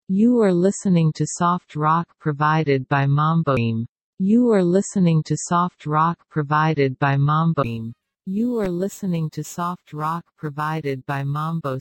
You are listening to soft rock provided by Mambo. You are listening to soft rock provided by Mambo. You are listening to soft rock provided by Mambo.